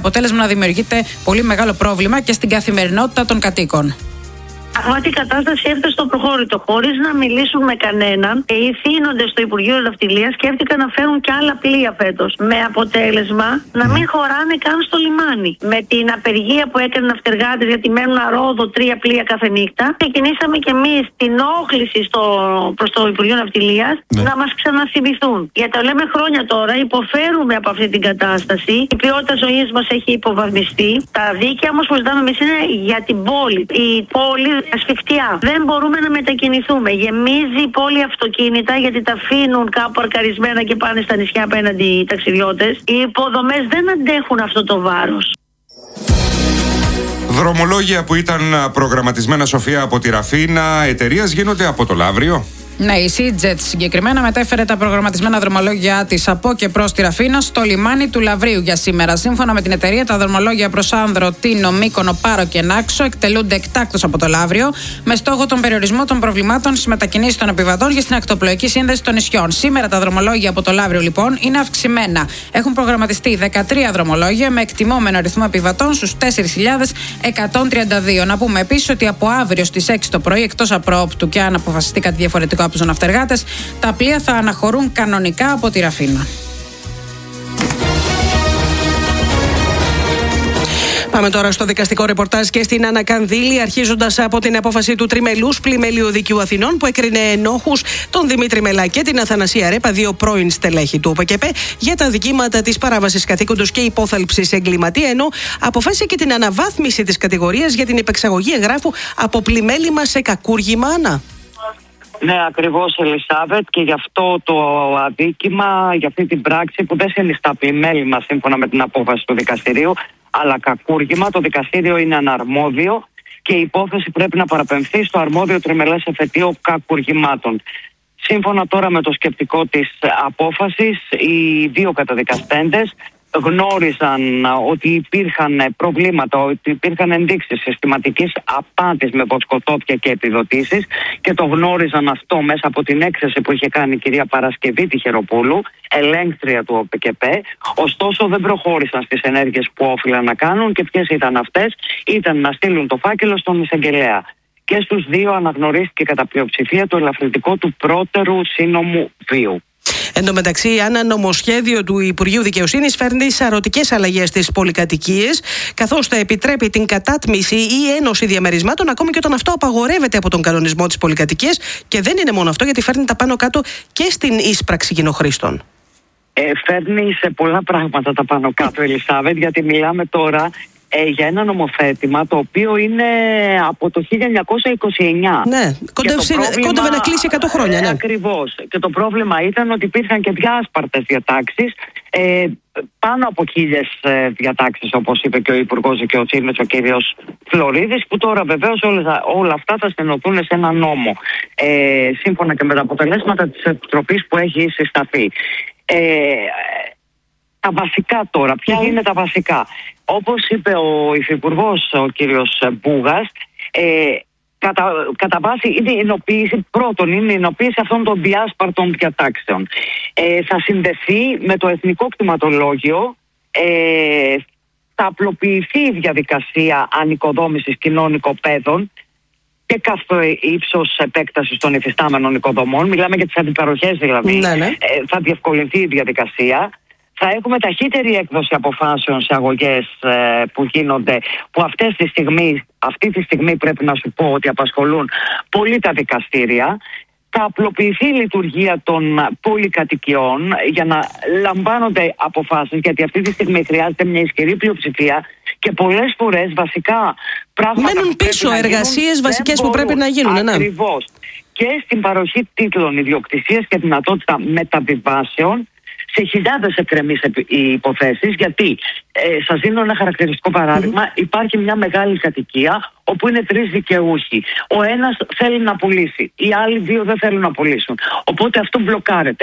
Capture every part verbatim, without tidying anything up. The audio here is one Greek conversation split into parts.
αποτέλεσμα να δημιουργείται πολύ μεγάλο πρόβλημα και στην καθημερινότητα των κατοίκων. Αυτή η κατάσταση έφτασε στο προχώρητο. Χωρίς να μιλήσουν με κανέναν, οι θύνοντες στο Υπουργείο Ναυτιλίας σκέφτηκαν να φέρουν και άλλα πλοία φέτος. Με αποτέλεσμα να μην χωράνε καν στο λιμάνι. Με την απεργία που έκαναν ναυτεργάτες, γιατί μένουν αρόδο τρία πλοία κάθε νύχτα, ξεκινήσαμε κι εμείς την όχληση στο, προς το Υπουργείο Ναυτιλίας ναι. να μας ξαναθυμηθούν. Γιατί το λέμε χρόνια τώρα, υποφέρουμε από αυτή την κατάσταση. Η ποιότητα ζωής μας έχει υποβαθμιστεί. Τα δίκαια όμως που ζητάμε εμείς είναι για την πόλη. Η πόλη ασφιχτιά. Δεν μπορούμε να μετακινηθούμε. Γεμίζει η πόλη αυτοκίνητα γιατί τα αφήνουν κάπου αρκαρισμένα και πάνε στα νησιά απέναντι οι ταξιδιώτες. Οι υποδομές δεν αντέχουν αυτό το βάρος. Δρομολόγια που ήταν προγραμματισμένα, Σοφία, από τη Ραφίνα εταιρείας γίνονται από το Λαύριο. Ναι, η SeaJet συγκεκριμένα μετέφερε τα προγραμματισμένα δρομολόγια της από και προς τη Ραφίνα στο λιμάνι του Λαυρίου για σήμερα. Σύμφωνα με την εταιρεία, τα δρομολόγια προς Άνδρο, Τίνο, Μύκονο, Πάρο και Νάξο εκτελούνται εκτάκτως από το Λαύριο με στόχο τον περιορισμό των προβλημάτων στις μετακινήσεις των επιβατών και στην ακτοπλοϊκή σύνδεση των νησιών. Σήμερα τα δρομολόγια από το Λαύριο, λοιπόν, είναι αυξημένα. Έχουν προγραμματιστεί δεκατρία δρομολόγια με εκτιμόμενο αριθμό επιβατών στους τέσσερις χιλιάδες εκατόν τριάντα δύο. Να πούμε επίσης ότι από αύριο στις έξι το πρωί, εκτός απρόοπτου και αν αποφασιστεί κάτι διαφορετικό από τους ναυτεργάτες, τα πλοία θα αναχωρούν κανονικά από τη Ραφίνα. Πάμε τώρα στο δικαστικό ρεπορτάζ και στην Ανακανδύλη, αρχίζοντας από την απόφαση του Τριμελούς Πλημελίου Δικαίου Αθηνών που έκρινε ενόχους τον Δημήτρη Μελά και την Αθανασία Ρέπα, δύο πρώην στελέχη του ΟΠΕΚΕΠΕ, για τα δικήματα της παράβασης καθήκοντος και υπόθαλψης εγκληματία, ενώ αποφάσισε και την αναβάθμιση της κατηγορίας για την επεξαγωγή εγγράφου από πλημέλημα σε κακούργημα. Ανά. Ναι, ακριβώς, Ελισάβετ, και γι' αυτό το αδίκημα, για αυτή την πράξη που δεν συνιστά πλημέλημα σύμφωνα με την απόφαση του δικαστηρίου, αλλά κακούργημα, το δικαστήριο είναι αναρμόδιο και η υπόθεση πρέπει να παραπεμφθεί στο αρμόδιο τριμελές εφετείο κακουργημάτων. Σύμφωνα τώρα με το σκεπτικό της απόφασης, οι δύο καταδικαστέντες γνώριζαν ότι υπήρχαν προβλήματα, ότι υπήρχαν ενδείξεις συστηματικής απάτης με βοσκοτόπια και επιδοτήσεις και το γνώριζαν αυτό μέσα από την έκθεση που είχε κάνει η κυρία Παρασκευή Τυχεροπούλου, ελέγκτρια του ΟΠΕΚΕΠΕ. Ωστόσο δεν προχώρησαν στις ενέργειες που όφυλαν να κάνουν και ποιες ήταν αυτές? Ήταν να στείλουν το φάκελο στον εισαγγελέα. Και στους δύο αναγνωρίστηκε κατά πλειοψηφία το ελαφρυντικό του πρώτερου σύνομου βίου. Εν τω μεταξύ, ένα νομοσχέδιο του Υπουργείου Δικαιοσύνης φέρνει σαρωτικές αλλαγές στις πολυκατοικίες, καθώς θα επιτρέπει την κατάτμιση ή ένωση διαμερισμάτων, ακόμη και όταν αυτό απαγορεύεται από τον κανονισμό της πολυκατοικίας. Και δεν είναι μόνο αυτό, γιατί φέρνει τα πάνω κάτω και στην εισπράξη κοινοχρήστων. Ε, φέρνει σε πολλά πράγματα τα πάνω κάτω, Ελισάβετ, γιατί μιλάμε τώρα Ε, για ένα νομοθέτημα το οποίο είναι από το χίλια εννιακόσια είκοσι εννιά. Ναι, κόντευε να κλείσει εκατό χρόνια. Ναι. Ε, ακριβώς. Και το πρόβλημα ήταν ότι υπήρχαν και διάσπαρτες διατάξεις, ε, πάνω από χίλιες ε, διατάξεις, όπως είπε και ο Υπουργός Δικαιοσύνης, ο κ. Φλωρίδης, που τώρα βεβαίως όλα, όλα αυτά θα στενωθούν σε ένα νόμο, ε, σύμφωνα και με τα αποτελέσματα της Επιτροπής που έχει συσταθεί. Ε, Τα βασικά τώρα, ποια είναι τα βασικά? Όπως είπε ο Υφυπουργός, ο κύριος Μπούγας, ε, κατά, κατά βάση είναι η ενοποίηση, πρώτον είναι η ενοποίηση αυτών των διάσπαρτων διατάξεων. Ε, θα συνδεθεί με το Εθνικό Κτηματολόγιο, ε, θα απλοποιηθεί η διαδικασία ανοικοδόμησης κοινών οικοπαίδων και καθ' ύψος επέκτασης των υφιστάμενων οικοδομών, μιλάμε για τις αντιπαροχές δηλαδή, ναι, ναι. Ε, θα διευκολυνθεί η διαδικασία. Θα έχουμε ταχύτερη έκδοση αποφάσεων σε αγωγές ε, που γίνονται, που αυτές τη στιγμή, αυτή τη στιγμή πρέπει να σου πω ότι απασχολούν πολύ τα δικαστήρια. Θα απλοποιηθεί η λειτουργία των πολυκατοικιών για να λαμβάνονται αποφάσεις, γιατί αυτή τη στιγμή χρειάζεται μια ισχυρή πλειοψηφία και πολλές φορές βασικά πράγματα μένουν πίσω, εργασίες βασικές που πρέπει να γίνουν. Ναι. Ακριβώς. Και στην παροχή τίτλων ιδιοκτησίας και δυνατότητα μεταβιβάσεων σε χιλιάδες εκκρεμείς υποθέσεις, γιατί ε, σας δίνω ένα χαρακτηριστικό παράδειγμα. Mm. Υπάρχει μια μεγάλη κατοικία όπου είναι τρεις δικαιούχοι. Ο ένας θέλει να πουλήσει, οι άλλοι δύο δεν θέλουν να πουλήσουν. Οπότε αυτό μπλοκάρεται.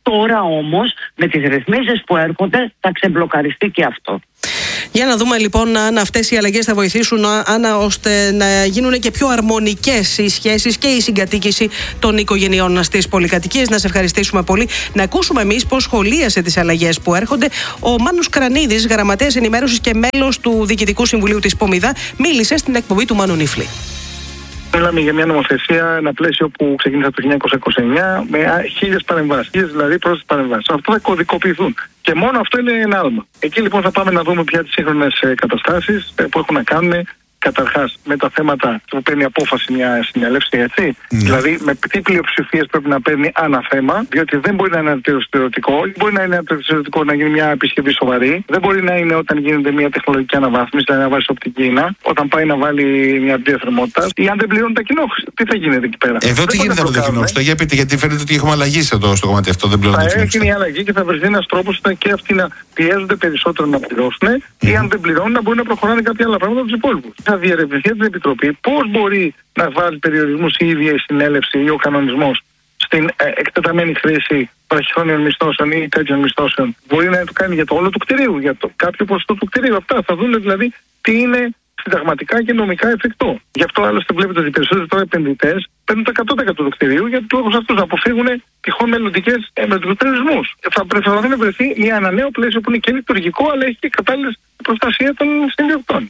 Τώρα όμως με τις ρυθμίσεις που έρχονται θα ξεμπλοκαριστεί και αυτό. Για να δούμε λοιπόν αν αυτές οι αλλαγές θα βοηθήσουν αν, ώστε να γίνουν και πιο αρμονικές οι σχέσεις και η συγκατοίκηση των οικογενειών στις πολυκατοικίες. Να σε ευχαριστήσουμε πολύ. Να ακούσουμε εμείς πώς σχολίασε τις αλλαγές που έρχονται. Ο Μάνος Κρανίδης, γραμματέας ενημέρωσης και μέλος του Διοικητικού Συμβουλίου της Πομιδά, μίλησε στην εκπομπή του Μάνου Νίφλη. Μιλάμε για μια νομοθεσία, ένα πλαίσιο που ξεκίνησε το χίλια εννιακόσια είκοσι εννιά με χίλιες παρεμβάσεις. Χίλιες δηλαδή πρόσθετες παρεμβάσεις. Αυτό θα κωδικοποιηθούν. Και μόνο αυτό είναι ένα άλμα. Εκεί λοιπόν θα πάμε να δούμε πια τις σύγχρονες καταστάσεις που έχουν να κάνουν καταρχάς με τα θέματα που παίρνει απόφαση μια συνέλευση, έτσι. Mm. Δηλαδή με τι πλειοψηφίες πρέπει να παίρνει ανά θέμα, διότι δεν μπορεί να είναι αντιρροστερωτικό, μπορεί να είναι αντιρροστερωτικό να γίνει μια επισκευή σοβαρή, δεν μπορεί να είναι όταν γίνεται μια τεχνολογική αναβάθμιση, δηλαδή να βάλει από την Κίνα, όταν πάει να βάλει μια διαθερμότητα, ή αν δεν πληρώνουν τα κοινόχρηστα. Τι θα γίνεται εκεί πέρα. Εδώ τι γίνεται με τα κοινόχρηστα, για πείτε, γιατί φαίνεται ότι έχουμε αλλαγή εδώ στο κομμάτι αυτό, δεν πληρώνουν. Θα έχει μια αλλαγή και θα βρεθεί ένα τρόπο και αυτοί να πιέζονται περισσότερο να πληρώσουν, mm. ή αν δεν πληρώνουν να μπορεί να προχωράνε κάποια άλλα πράγματα από του υπόλοιπου. Θα διερευνηθεί από την Επιτροπή πώς μπορεί να βάλει περιορισμούς η ίδια η συνέλευση ή ο κανονισμός στην ε, εκτεταμένη χρήση βραχυχρόνιων μισθώσεων ή τέτοιων μισθώσεων. Μπορεί να το κάνει για το όλο του κτηρίου, για το κάποιο ποσοστό του κτηρίου. Αυτά θα δουν δηλαδή τι είναι συνταγματικά και νομικά εφικτό. Γι' αυτό άλλωστε βλέπετε ότι οι περισσότεροι τώρα επενδυτές παίρνουν το εκατό τοις εκατό του κτηρίου για τους λόγους αυτούς, να αποφύγουν τυχόν μελλοντικές ε, μελλοντικούς. Θα πρέπει να βρεθεί μια ανανέο πλαίσιο που είναι και λειτουργικό, αλλά έχει και κατάλληλη προστασία των συνδιοκτών.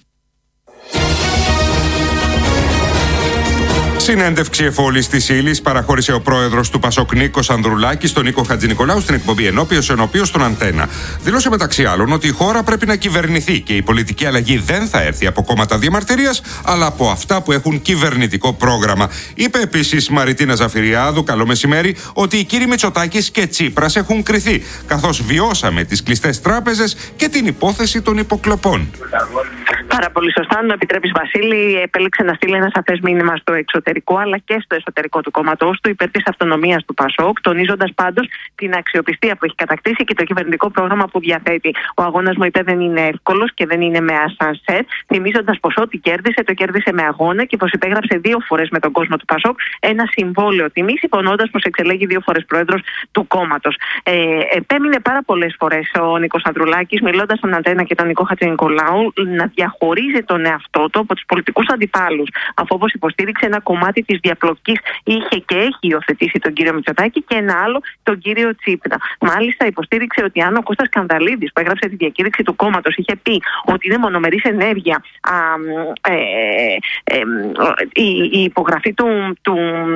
Συνέντευξη εφόλης της ύλης παραχώρησε ο πρόεδρος του Πασόκ Νίκος Ανδρουλάκης στον Νίκο Χατζηνικολάου στην εκπομπή Ενώπιος Ενώπιος στον Αντένα. Δήλωσε μεταξύ άλλων ότι η χώρα πρέπει να κυβερνηθεί και η πολιτική αλλαγή δεν θα έρθει από κόμματα διαμαρτυρίας, αλλά από αυτά που έχουν κυβερνητικό πρόγραμμα. Είπε επίσης Μαριτίνα Ζαφυριάδου, καλό μεσημέρι, ότι οι κύριοι Μητσοτάκης και Τσίπρας έχουν κριθεί, καθώς βιώσαμε τις κλειστές τράπεζες και την υπόθεση των υποκλοπών. Πάρα πολύ σωστά. Αν μου επιτρέπεις, Βασίλη, επέλεξε να στείλει ένα σαφές μήνυμα στο εξωτερικό αλλά και στο εσωτερικό του κόμματός του υπέρ της αυτονομίας του Πασόκ, τονίζοντας πάντως την αξιοπιστία που έχει κατακτήσει και το κυβερνητικό πρόγραμμα που διαθέτει. Ο αγώνας μου, είπε, δεν είναι εύκολος και δεν είναι με ασανσέρ, θυμίζοντας πως ό,τι κέρδισε το κέρδισε με αγώνα και πως υπέγραψε δύο φορές με τον κόσμο του Πασόκ ένα συμβόλαιο τιμής, υπονοώντας πως εξελέγει δύο φορές πρόεδρος του κόμματος. Ε, επέμεινε πάρα πολλές φορές ο Νίκος Ανδρουλάκης, μιλώντας στον Αντένα και τον Νικό Χατζηνικολάου, να διαχωρίζει τον εαυτό του από τους πολιτικούς αντιπάλους, αφού, όπως υποστήριξε, ένα κομμάτι της διαπλοκής είχε και έχει υιοθετήσει τον κύριο Μητσοτάκη και ένα άλλο τον κύριο Τσίπρα. Μάλιστα, υποστήριξε ότι αν ο Κώστας Κανδαλίδης, που έγραψε τη διακήρυξη του κόμματος, είχε πει ότι είναι μονομερής ενέργεια α, ε, ε, ε, η, η υπογραφή του, του,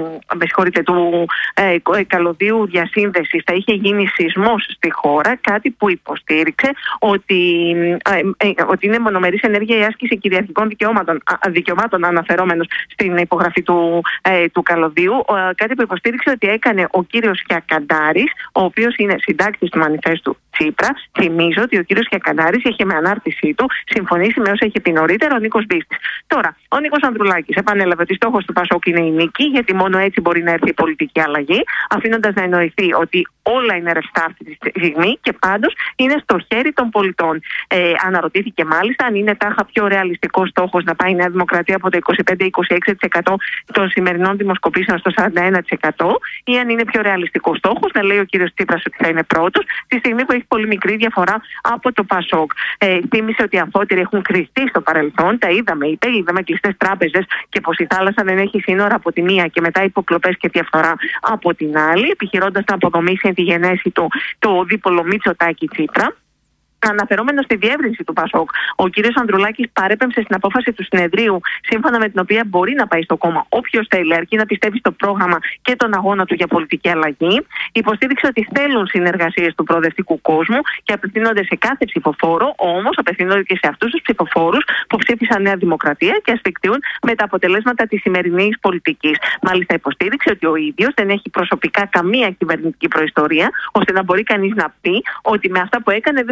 με του ε, καλωδίου διασύνδεσης θα είχε γίνει σεισμός στη χώρα, κάτι που υποστήριξε ότι, ε, ε, ότι είναι μονομερής ενέργεια η άσκηση κυριαρχικών δικαιωμάτων, δικαιωμάτων αναφερόμενος στην υπογραφή του, ε, του καλωδίου, ε, κάτι που υποστήριξε ότι έκανε ο κύριος Χιακαντάρης, ο οποίος είναι συντάκτης του μανιφέστου Τσίπρα. Θυμίζω ότι ο κύριος Χιακαντάρης είχε με ανάρτησή του συμφωνήσει με όσα είχε πει νωρίτερα ο Νίκος Μπίστης. Τώρα, ο Νίκος Ανδρουλάκης επανέλαβε ότι στόχος του Πασόκ είναι η νίκη, γιατί μόνο έτσι μπορεί να έρθει η πολιτική αλλαγή, αφήνοντας να εννοηθεί ότι όλα είναι ρευστά αυτή τη στιγμή και πάντως είναι στο χέρι των πολιτών. Ε, αναρωτήθηκε μάλιστα αν είναι τάχα πιο ρεαλιστικό στόχος να πάει η Νέα Δημοκρατία από το είκοσι πέντε με είκοσι έξι τοις εκατό των σημερινών δημοσκοπήσεων στο σαράντα ένα τοις εκατό, ή αν είναι πιο ρεαλιστικό στόχος να λέει ο κύριος Τσίπρας ότι θα είναι πρώτος, τη στιγμή που έχει πολύ μικρή διαφορά από το Πασόκ. Ε, θύμισε ότι οι αμφότεροι έχουν κρυφτεί στο παρελθόν, τα είδαμε, είπε, είδαμε κλειστές τράπεζες και πως η θάλασσα δεν έχει σύνορα από τη μία και μετά υποκλοπές και διαφθορά από την άλλη, επιχειρώντας να αποδομήσει τη γενέση του το δίπολο Μητσοτάκη-Τσίπρα. Αναφερόμενο στη διεύρυνση του Πασόκ, ο κύριος Ανδρουλάκης παρέπεμψε στην απόφαση του συνεδρίου, σύμφωνα με την οποία μπορεί να πάει στο κόμμα όποιος θέλει, αρκεί να πιστεύει στο πρόγραμμα και τον αγώνα του για πολιτική αλλαγή. Υποστήριξε ότι θέλουν συνεργασίες του προοδευτικού κόσμου και απευθύνονται σε κάθε ψηφοφόρο, όμως απευθύνονται και σε αυτούς τους ψηφοφόρους που ψήφισαν Νέα Δημοκρατία και ασφικτιούν με τα αποτελέσματα της σημερινής πολιτικής. Μάλιστα, υποστήριξε ότι ο ίδιος δεν έχει προσωπικά καμία κυβερνητική προϊστορία, ώστε να μπορεί κανείς να πει ότι με αυτά που έκανε δεν θα τον επηρεάσει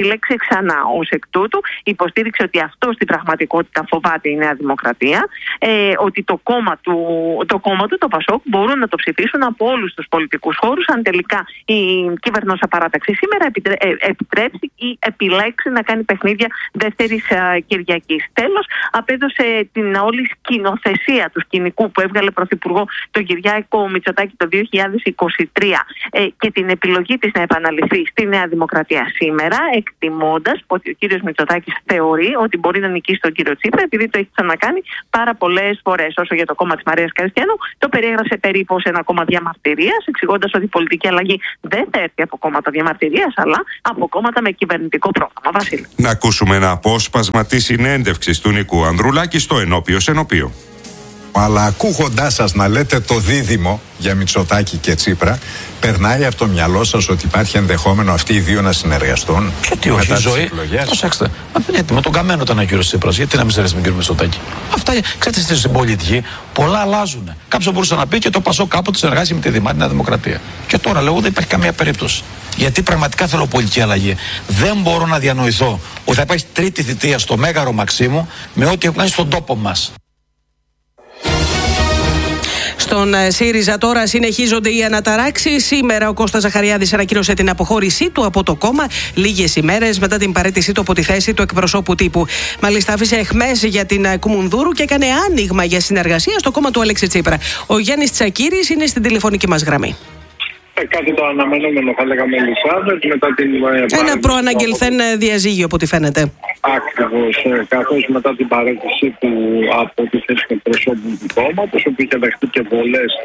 επιλέξει ξανά. Ως εκ τούτου, υποστήριξε ότι αυτό στην πραγματικότητα φοβάται η Νέα Δημοκρατία, ε, ότι το κόμμα, του, το κόμμα του, το Πασόκ, μπορούν να το ψηφίσουν από όλους τους πολιτικούς χώρους, αν τελικά η κυβερνόσα παράταξη σήμερα επιτρέψει ή επιλέξει να κάνει παιχνίδια δεύτερης Κυριακής. Τέλος, απέδωσε την όλη σκηνοθεσία του σκηνικού που έβγαλε πρωθυπουργό τον Κυριάκο Μητσοτάκη το δύο χιλιάδες είκοσι τρία ε, και την επιλογή της να επαναληφθεί στη Νέα Δημοκρατία σήμερα, εκτιμώντας ότι ο κύριος Μητσοτάκης θεωρεί ότι μπορεί να νικήσει τον κύριο Τσίπρα, επειδή το έχει ξανακάνει πάρα πολλές φορές. Όσο για το κόμμα της Μαρίας Καριστιανού, το περιέγραψε περίπου ως ένα κόμμα διαμαρτυρίας, εξηγώντας ότι η πολιτική αλλαγή δεν θα έρθει από κόμματα διαμαρτυρίας, αλλά από κόμματα με κυβερνητικό πρόγραμμα. Βασίλη. Να ακούσουμε ένα απόσπασμα της συνέντευξης του Νίκου Ανδρουλάκη στο Ενώπιο Σενωπείο. Αλλά ακούγοντάς σας να λέτε το δίδυμο για Μητσοτάκη και Τσίπρα, περνάει από το μυαλό σας ότι υπάρχει ενδεχόμενο αυτοί οι δύο να συνεργαστούν? Γιατί όχι, η ζωή. Προσέξτε, με τον καμένο ήταν ο κύριος Τσίπρας. Γιατί να μην συνεργαστεί με τον κύριο Μητσοτάκη? Αυτά, ξέρετε, στην πολιτική πολλά αλλάζουν. Κάποιος μπορούσε να πει και το Πασόκ κάποτε συνεργάζει με τη Δημοκρατία Δημοκρατία. Και τώρα λέγω δεν υπάρχει καμία περίπτωση. Γιατί πραγματικά θέλω πολιτική αλλαγή. Δεν μπορώ να διανοηθώ ότι θα υπάρχει τρίτη θητεία στο Μέγαρο Μαξίμου με ό,τι έχουν κάνει στον τόπο μας. Στον ΣΥΡΙΖΑ τώρα συνεχίζονται οι αναταράξεις. Σήμερα ο Κώστας Ζαχαριάδης ανακοίνωσε την αποχώρησή του από το κόμμα λίγες ημέρες μετά την παραίτησή του από τη θέση του εκπροσώπου τύπου. Μάλιστα άφησε αιχμές για την Κουμουνδούρου και έκανε άνοιγμα για συνεργασία στο κόμμα του Αλέξη Τσίπρα. Ο Γιάννης Τσακίρης είναι στην τηλεφωνική μας γραμμή. Ε, κάτι το αναμενόμενο, θα λέγαμε, Ελισάβετ, μετά την. Ένα προαναγγελθέν από... διαζύγιο, από ό,τι φαίνεται. Ακριβώς. Ε, καθώς μετά την παρέτησή του από τη θέση του εκπροσώπου του κόμματος, όπου είχε δεχτεί και βολές